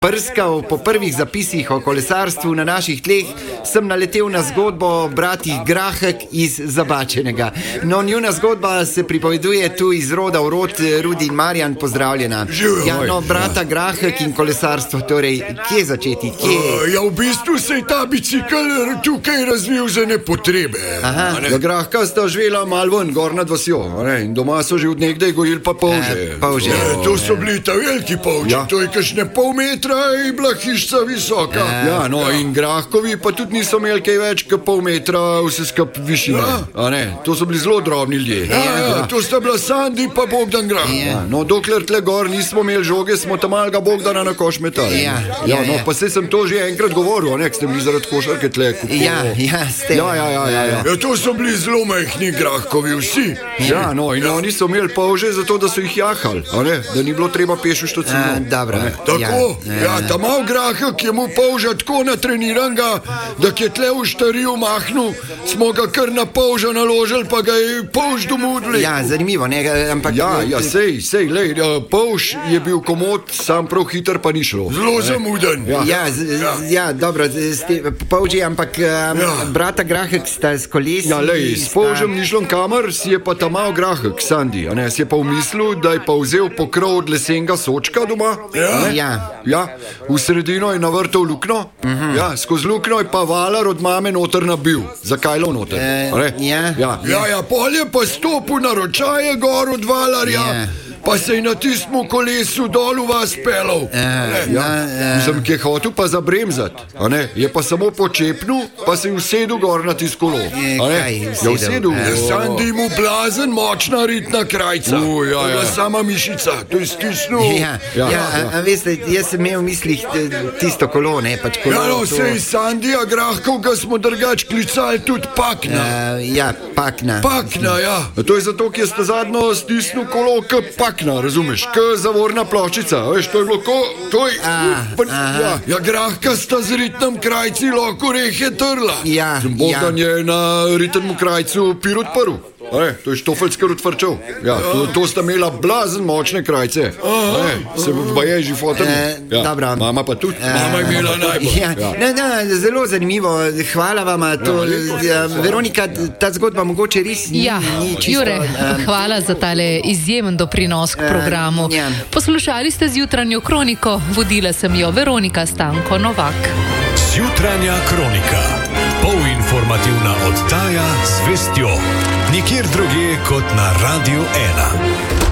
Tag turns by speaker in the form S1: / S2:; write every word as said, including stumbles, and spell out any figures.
S1: prskal po prvih zapisih o kolesarstvu na naših tleh, sem naletel na zgodbo o bratih Grahek iz Zabačenega. No, njuna zgodba se pripoveduje tu iz roda v rod. Rudi in Marjan, pozdravljena. Ja, no, brata Grahek in kolesarstvo, torej, kje začeti? Kje?
S2: Uh, ja, v bistvu se je ta bicikl tukaj razvil za nepotrebe.
S1: Aha.
S2: Ja, Grahka sta živela malo ven, gor nad vasjo, in doma so že od nekdaj gojili pa polže.
S1: Uh, polže.
S2: Ja, to so bili ta veliki polži, ja. To je kakšne pol metra in bila hišca visoka. Uh, ja, no, ja. In Grahkovi pa tudi niso imeli kaj več kot pol metra vse skup višine. Ja. Ne, to so bili zelo drobni ljudje. Ja, ja, ja. To sta bila Sandi pa Bogdan Grah. Ja. No, dokler tle gor nismo imeli žoge, smo tam malega Bogdana na koš metali. Ja, ja, ja, no, ja. Pa se sem to že enkrat govoril, ne, ste bili zaradi košarke tle.
S1: Ja, ja, ste.
S2: Ja, ja, ja, ja, ja. Ja, to so bili zelo majhni Grahkovi vsi. Ja, no, in oni so imeli polže zato, da so jih jahali, ne, da ni bilo treba peš v štocino.
S1: Dobro.
S2: Tako, ja, ja, ta mal Grahek je mu polža tako natreniranega, da je tle v štariju mahnil, smo ga kar na polža naložili, pa ga je polž domudli.
S1: Ja, zanimivo, ne, ampak...
S2: Ja, ja, sej, sej, lej, polž je bil komod, sam prav hiter pa ni šlo. Zelo zamuden.
S1: Ja, ja, z, ja. ja dobro, polži, ampak um, ja. Brata Grahek sta s kolesi...
S2: Ja, lej, s polžem ni šlo kamer, si je pa ta mal Grahek, Sandi, a ne, si je pa umislil, da je pa vzel pokrov od lesenega sočka doma.
S1: Ja. Ja.
S2: Ja, v sredino je navrtal lukno, uh-huh. Ja, skozi lukno je pa valar od mame noter nabil. Zakaj lo noter?
S1: Uh, ja.
S2: Ja, ja, ja, pol je pa stopil na ročaje gor od valarja. Ja. Pa se je na tistem kolesu dol v vas pelal.
S1: Uh,
S2: ja, sem uh, ki je hotel pa zabremzati, je pa samo počepnil, pa se je usedel gor na tisto kolo.
S1: Je
S2: usedel. Uh, Sandi mu blazen, močna ritna krajca. Uh, ja, ja. Sama mišica, to je stisnil.
S1: Ja, ja, ja, ja. A, a veste, jaz sem imel v mislih tisto kolo, ne pač kolo.
S2: Ja, no, to... sej Sandija Grahkov, ga smo drugač klicali tudi Pakna.
S1: Uh, ja, Pakna.
S2: Pakna, ja. To je zato, ker ste zadnjo stisnil kolo k Pakna, razumeš, k zavorna ploščica, veš, to je bilo ko, to je,
S1: A,
S2: pa, ja, ja, Grahka sta z ritnem krajci lahko rehe trla.
S1: Ja,
S2: Bogdan
S1: ja.
S2: je na ritnem krajcu pir odprl. E, to je štofeljski odvrčal. Ja, to, to sta imela blazen močne krajce. E, se pa je že fotel.
S1: E,
S2: ja.
S1: Dobro.
S2: Mama pa tudi. E, Mama je imela najbolj.
S1: Ja. Ja. Ne, ne, zelo zanimivo. Hvala vam. To, ja, Veronika, ta zgodba mogoče res ni,
S3: ja.
S1: ni čisto...
S3: Jure, um, hvala za tale izjemen doprinos k programu.
S1: Uh, ja.
S3: Poslušali ste Zjutranjo kroniko. Vodila sem jo Veronika Stanko Novak.
S4: Zjutranja kronika. Polinformativna oddaja z vestjo. Nikjer drugje kot na Radiu ena.